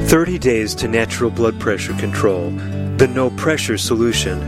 30 Days to Natural Blood Pressure Control, the No Pressure Solution.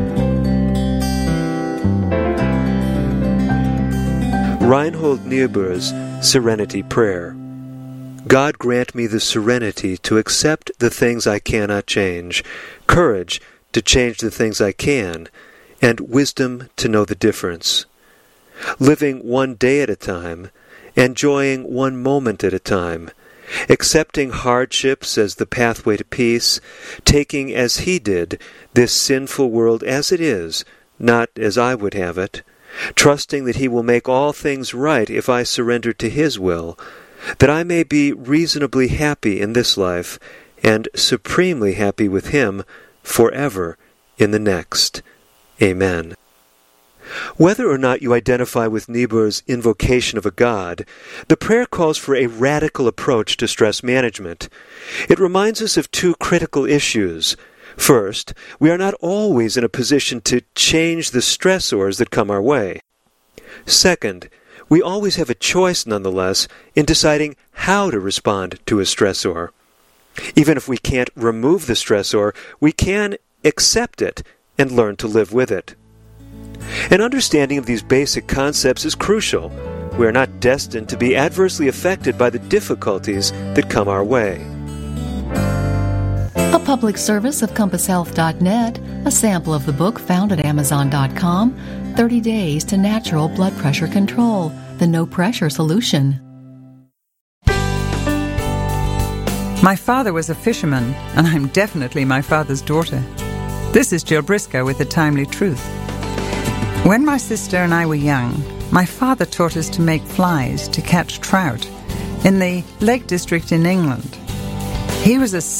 Reinhold Niebuhr's Serenity Prayer. God grant me the serenity to accept the things I cannot change, courage to change the things I can, and wisdom to know the difference. Living one day at a time, enjoying one moment at a time, accepting hardships as the pathway to peace, taking as he did this sinful world as it is, not as I would have it, trusting that he will make all things right if I surrender to his will, that I may be reasonably happy in this life and supremely happy with him forever in the next. Amen. Whether or not you identify with Niebuhr's invocation of a god, the prayer calls for a radical approach to stress management. It reminds us of two critical issues. First, we are not always in a position to change the stressors that come our way. Second, we always have a choice nonetheless in deciding how to respond to a stressor. Even if we can't remove the stressor, we can accept it and learn to live with it. An understanding of these basic concepts is crucial. We are not destined to be adversely affected by the difficulties that come our way. A public service of CompassHealth.net, a sample of the book found at Amazon.com, 30 Days to Natural Blood Pressure Control, the No Pressure Solution. My father was a fisherman, and I'm definitely my father's daughter. This is Jill Briscoe with the Timely Truth. When my sister and I were young, my father taught us to make flies to catch trout in the Lake District in England. He was a